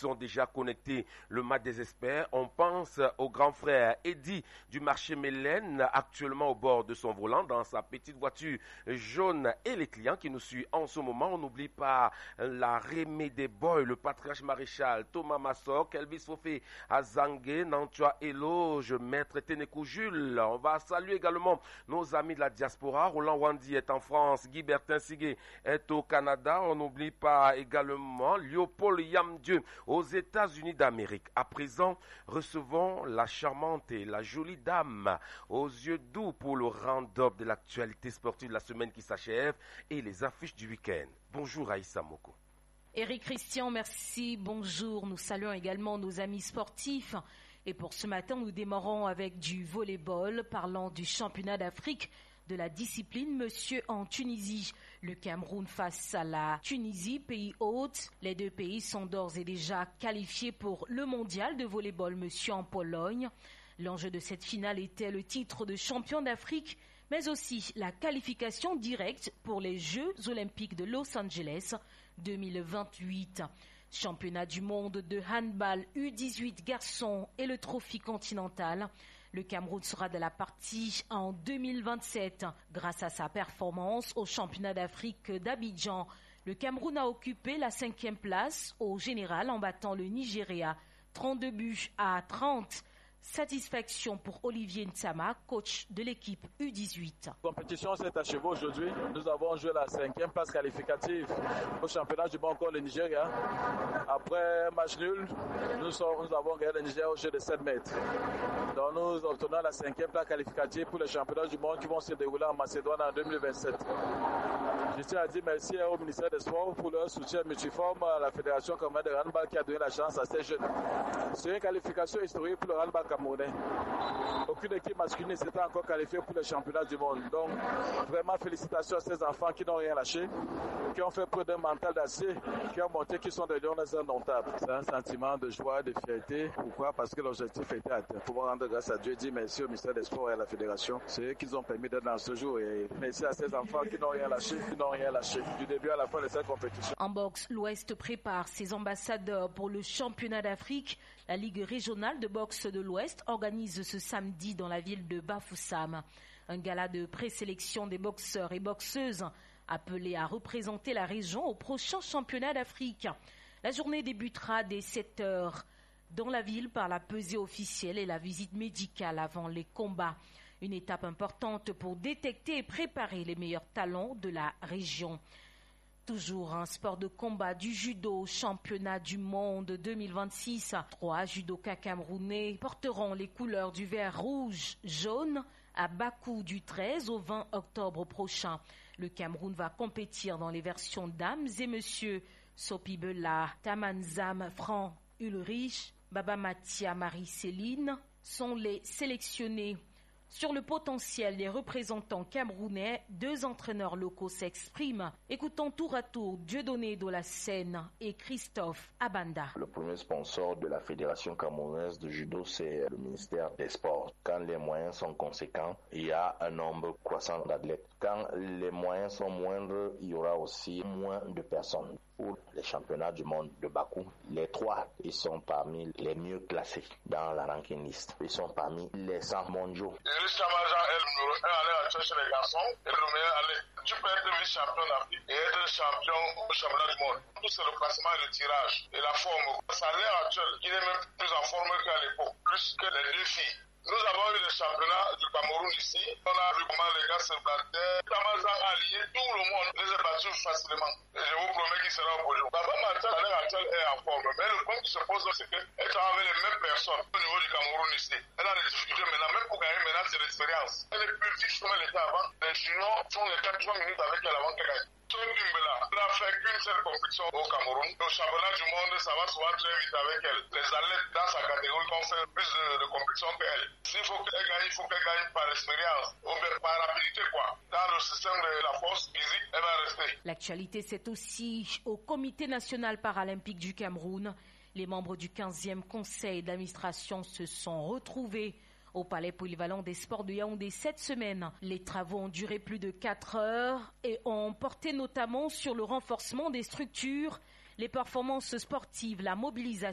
sont déjà connectés. Le match des experts, on pense au grand frère Eddy du marché Mélène, actuellement au bord de son volant dans sa petite voiture jaune, et les clients qui nous suivent en ce moment. On n'oublie pas la Rémé des Boys, le patriarche maréchal Thomas Massok, Elvis Fofé Azangue, Nantua Eloge, Maître Ténékou Jules. On va saluer également nos amis de la diaspora. Roland Wandi est en France, Guy Bertin Sigué est au Canada. On n'oublie pas également Léopold Yamdieu aux États-Unis d'Amérique. À présent, recevons la charmante et la jolie dame aux yeux doux pour le round-up de l'actualité sportive de la semaine qui s'achève et les affiches du week-end. Bonjour Aïssa Moko. Éric Christian, merci, bonjour. Nous saluons également nos amis sportifs. Et pour ce matin, nous démarrons avec du volleyball, parlant du championnat d'Afrique de la discipline Monsieur en Tunisie. Le Cameroun face à la Tunisie, pays hôte. Les deux pays sont d'ores et déjà qualifiés pour le mondial de volleyball Monsieur en Pologne. L'enjeu de cette finale était le titre de champion d'Afrique, mais aussi la qualification directe pour les Jeux olympiques de Los Angeles 2028. Championnat du monde de handball U18 garçons et le trophée continental. Le Cameroun sera de la partie en 2027. Grâce à sa performance au championnat d'Afrique d'Abidjan, le Cameroun a occupé la 5e place au général en battant le Nigeria 32 buts à 30. Satisfaction pour Olivier Nsama, coach de l'équipe U18. La compétition s'est achevée aujourd'hui. Nous avons joué la 5e place qualificative au championnat du monde contre le Nigeria. Après un match nul, nous avons gagné le Nigeria au jeu de 7 mètres. Donc nous obtenons la 5e place qualificative pour les championnats du monde qui vont se dérouler en Macédoine en 2027. Je tiens à dire merci au ministère des Sports pour leur soutien multiforme à la Fédération camerounaise de handball qui a donné la chance à ces jeunes. C'est une qualification historique pour le handball camerounais. Aucune équipe masculine ne s'était encore qualifiée pour les championnats du monde. Donc, vraiment félicitations à ces enfants qui n'ont rien lâché, qui ont fait preuve d'un mental d'acier, qui ont montré qu'ils sont des lions indomptables. C'est un sentiment de joie, de fierté. Pourquoi? Parce que l'objectif était atteint. Pouvoir rendre grâce à Dieu, dire merci au ministère des Sports et à la Fédération. C'est eux qui nous ont permis d'être dans ce jour. Et merci à ces enfants qui n'ont rien lâché, du début à la fin de cette compétition. En boxe, l'Ouest prépare ses ambassadeurs pour le championnat d'Afrique. La Ligue régionale de boxe de l'Ouest organise ce samedi dans la ville de Bafoussam un gala de présélection des boxeurs et boxeuses appelés à représenter la région au prochain championnat d'Afrique. La journée débutera dès 7h dans la ville par la pesée officielle et la visite médicale avant les combats. Une étape importante pour détecter et préparer les meilleurs talents de la région. Toujours un sport de combat du judo, championnat du monde 2026. 3 judokas camerounais porteront les couleurs du vert, rouge, jaune à Bakou du 13 au 20 octobre prochain. Le Cameroun va compétir dans les versions dames et messieurs. Sopi Bela, Tamanzam, Franck Ulrich, Baba Mathia, Marie-Céline sont les sélectionnés. Sur le potentiel des représentants camerounais, 2 entraîneurs locaux s'expriment. Écoutons tour à tour Dieudonné de la Seine et Christophe Abanda. Le premier sponsor de la Fédération camerounaise de judo, c'est le ministère des Sports. Quand les moyens sont conséquents, il y a un nombre croissant d'athlètes. Quand les moyens sont moindres, il y aura aussi moins de personnes. Pour les championnats du monde de Bakou, les 3, ils sont parmi les mieux classés dans la ranking list. Ils sont parmi les 100 mondiaux. Aller chercher les garçons et le meilleur aller. Tu peux être vice-champion d'Afrique et être champion au championnat du monde. Tout c'est le classement et le tirage et la forme. Ça a l'air actuel. Il est même plus en forme qu'à l'époque, plus que les 2 filles. Nous avons eu le championnat du Cameroun ici. On a vu comment les gars se battaient. Tamazan a lié tout le monde. Les a battus facilement. Et je vous promets qu'il sera au podium. Baba Mathia, à l'heure actuelle, est en forme. Mais le problème qui se pose, c'est qu'elle travaille avec les mêmes personnes au niveau du Cameroun ici. Elle a des difficultés maintenant. Même pour gagner, maintenant, c'est l'expérience. Elle est plus vite comme elle était avant. Les juniors font les 4 minutes avec elle avant qu'elle gagne. Elle n'a fait qu'une seule compétition au Cameroun. Au championnat du monde, ça va souvent très vite avec elle. Les athlètes dans sa catégorie vont faire plus de compétitions qu'elle. S'il faut qu'elle gagne, il faut qu'elle gagne par expérience. Ou bien par rapidité, quoi. Dans le système de la force physique, elle va rester. L'actualité, c'est aussi au Comité national paralympique du Cameroun. Les membres du 15e conseil d'administration se sont retrouvés au Palais polyvalent des sports de Yaoundé cette semaine. Les travaux ont duré plus de 4 heures et ont porté notamment sur le renforcement des structures, les performances sportives, la mobilisation